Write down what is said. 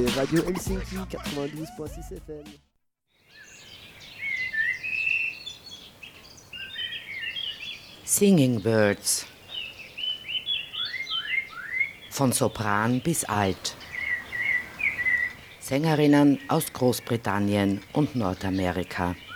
Radio Helsinki 92.6 FM. Singing Birds. Von Sopran bis Alt. Sängerinnen aus Großbritannien und Nordamerika.